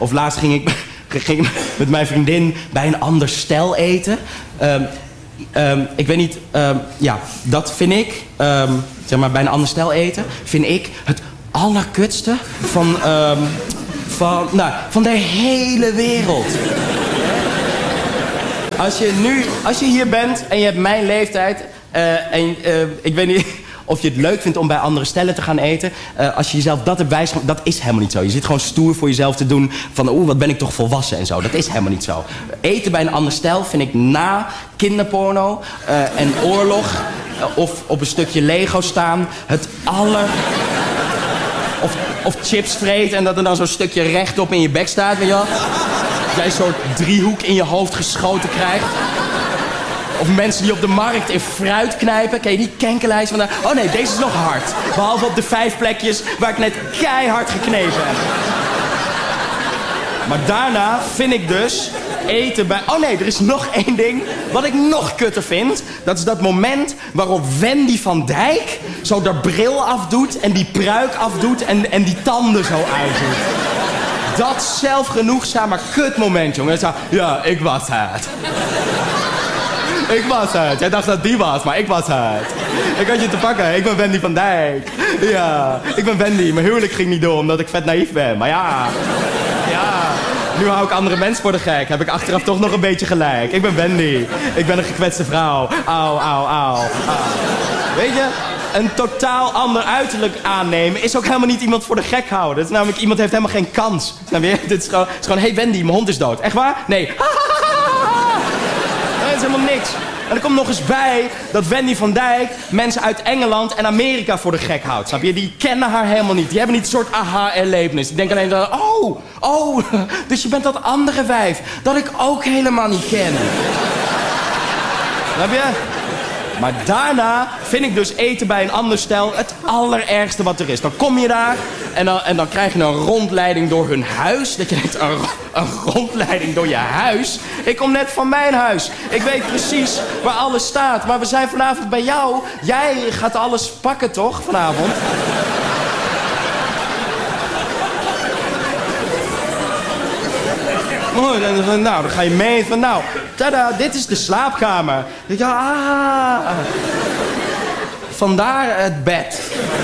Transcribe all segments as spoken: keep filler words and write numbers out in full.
Of laatst ging ik, ging ik met mijn vriendin bij een ander stel eten. Um, um, ik weet niet, um, ja, dat vind ik, um, zeg maar bij een ander stel eten, vind ik het allerkutste van, um, van, nou, van de hele wereld. Als je nu, als je hier bent en je hebt mijn leeftijd, uh, en uh, ik weet niet of je het leuk vindt om bij andere stellen te gaan eten. Uh, als je jezelf dat hebt wijsgemaakt, dat is helemaal niet zo. Je zit gewoon stoer voor jezelf te doen van, oeh, wat ben ik toch volwassen en zo. Dat is helemaal niet zo. Eten bij een ander stel vind ik na kinderporno uh, en oorlog uh, of op een stukje Lego staan het aller... Of, of chips vreten en dat er dan zo'n stukje rechtop in je bek staat, weet je wel. Jij zo'n driehoek in je hoofd geschoten krijgt. Of mensen die op de markt in fruit knijpen. Ken je die kenkenlijst van daar? Oh nee, deze is nog hard. Behalve op de vijf plekjes waar ik net keihard geknepen heb. Maar daarna vind ik dus eten bij... Oh nee, er is nog één ding wat ik nog kutter vind. Dat is dat moment waarop Wendy van Dijk zo de bril afdoet en die pruik afdoet en, en die tanden zo uitdoet. Dat zelfgenoegzame kutmoment, jongen. Ja, ik was het. Ik was het. Jij dacht dat die was, maar ik was het. Ik had je te pakken. Ik ben Wendy van Dijk. Ja, ik ben Wendy. Mijn huwelijk ging niet door omdat ik vet naïef ben. Maar ja, ja. Nu hou ik andere mensen voor de gek. Heb ik achteraf toch nog een beetje gelijk. Ik ben Wendy. Ik ben een gekwetste vrouw. Au, au, au. au. Weet je, een totaal ander uiterlijk aannemen is ook helemaal niet iemand voor de gek houden. Het is namelijk, iemand heeft helemaal geen kans. Snap je? Dit is gewoon, het is gewoon, hey Wendy, mijn hond is dood. Echt waar? Nee. Dat is helemaal niks. En er komt nog eens bij dat Wendy van Dijk mensen uit Engeland en Amerika voor de gek houdt. Snap je? Die kennen haar helemaal niet. Die hebben niet een soort aha-erlevenis. Die denken alleen dat, oh, oh, dus je bent dat andere wijf dat ik ook helemaal niet ken. Snap je? Maar daarna vind ik dus eten bij een ander stel het allerergste wat er is. Dan kom je daar en dan, en dan krijg je een rondleiding door hun huis. Dat je denkt, een, een rondleiding door je huis? Ik kom net van mijn huis. Ik weet precies waar alles staat. Maar we zijn vanavond bij jou. Jij gaat alles pakken, toch, vanavond? Oh, dan, nou, dan ga je mee van, nou, tada, dit is de slaapkamer. Ja, ah. Vandaar het bed.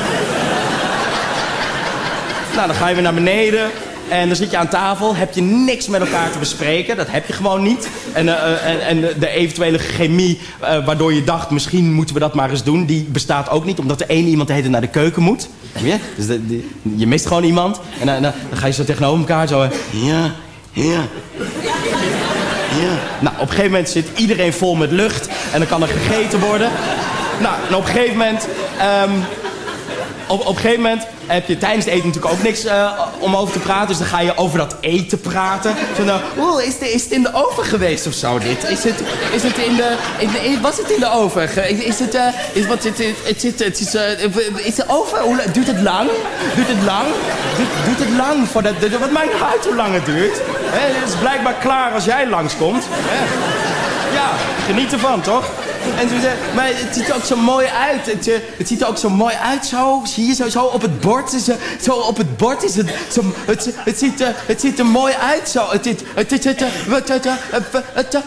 Nou, dan ga je weer naar beneden. En dan zit je aan tafel, heb je niks met elkaar te bespreken. Dat heb je gewoon niet. En, uh, en, en de eventuele chemie uh, waardoor je dacht, misschien moeten we dat maar eens doen, die bestaat ook niet. Omdat de ene iemand de hele naar de keuken moet. Ja? Dus de, de, je mist gewoon iemand. En dan, dan, dan ga je zo tegenover elkaar zo... Ja, ja. Ja. Nou, op een gegeven moment zit iedereen vol met lucht. En dan kan er gegeten worden. Nou, en op een gegeven moment... Um, op, op een gegeven moment heb je tijdens het eten natuurlijk ook niks uh, om over te praten. Dus dan ga je over dat eten praten. Zo nou, oeh, is, is het in de oven geweest of zo dit? Is het, is het in de... In de in, was het in de oven? Is, is het... Uh, is, wat, het, het, het, het is, uh, is de oven... Hoe, duurt het lang? Duurt het lang? Duurt, duurt het lang? Voor dat, wat maakt nou uit hoe lang het duurt? He, het is blijkbaar klaar als jij langskomt. He. Ja, geniet ervan, toch? En ze, maar het ziet er ook zo mooi uit. Het, het ziet er ook zo mooi uit, zo. Zie je, zo, zo op het bord. Is, zo op het bord is het... Zo, het, het, ziet, er, het ziet er mooi uit, zo. Het, het, het, het, het, het, het, het,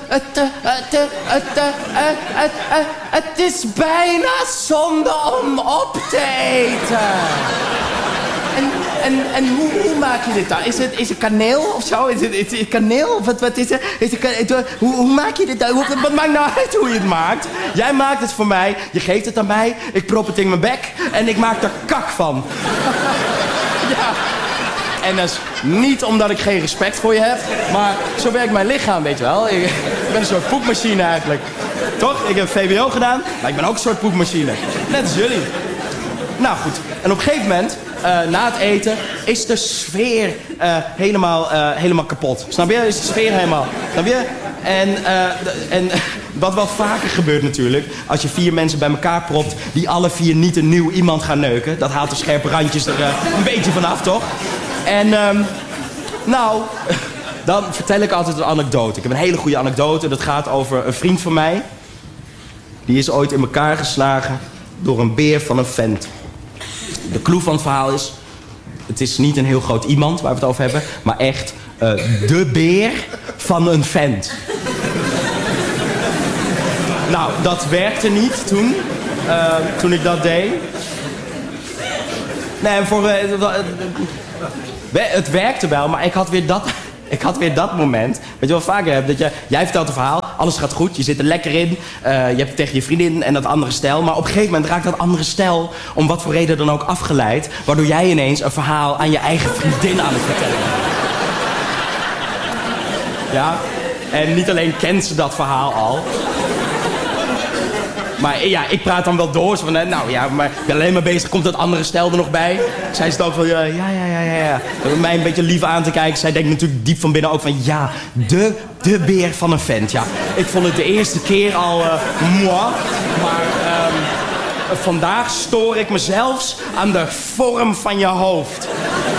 het, het is bijna zonde om op te eten. En, en, en hoe, hoe maak je dit dan? Is het, is het kaneel of zo? Is het, is het kaneel? Wat, wat is het? Is het hoe, hoe maak je dit dan? Hoe, wat maakt nou uit hoe je het maakt? Jij maakt het voor mij, je geeft het aan mij, ik prop het in mijn bek en ik maak er kak van. Ja. En dat is niet omdat ik geen respect voor je heb, maar zo werkt mijn lichaam, weet je wel. Ik ben een soort poepmachine eigenlijk. Toch? Ik heb V W O gedaan, maar ik ben ook een soort poepmachine. Net als jullie. Nou goed, en op een gegeven moment... Uh, na het eten is de sfeer uh, helemaal, uh, helemaal kapot. Snap je? Is de sfeer helemaal. Snap je? En, uh, en wat wel vaker gebeurt natuurlijk... als je vier mensen bij elkaar propt... die alle vier niet een nieuw iemand gaan neuken... dat haalt de scherpe randjes er uh, een beetje vanaf, toch? En um, nou... dan vertel ik altijd een anekdote. Ik heb een hele goede anekdote. Dat gaat over een vriend van mij. Die is ooit in elkaar geslagen... door een beer van een vent. De clue van het verhaal is... het is niet een heel groot iemand waar we het over hebben, maar echt uh, de beer van een vent. Nou, dat werkte niet toen, uh, toen ik dat deed. Nee, voor, uh, het werkte wel, maar ik had weer dat... Ik had weer dat moment, weet je wel vaker hebt, dat je, jij vertelt een verhaal, alles gaat goed, je zit er lekker in, uh, je hebt tegen je vriendin en dat andere stel, maar op een gegeven moment raakt dat andere stel, om wat voor reden dan ook, afgeleid, waardoor jij ineens een verhaal aan je eigen vriendin aan het vertellen bent. Ja, en niet alleen kent ze dat verhaal al, maar ja, ik praat dan wel door. Zo van, nou ja, maar ik ben alleen maar bezig. Komt dat andere stel er nog bij? Zij is ook van, ja, ja, ja, ja, ja. Om mij een beetje lief aan te kijken. Zij denkt natuurlijk diep van binnen ook van, ja, de, de beer van een vent, ja. Ik vond het de eerste keer al, uh, moi. Maar um, vandaag stoor ik me zelfs aan de vorm van je hoofd.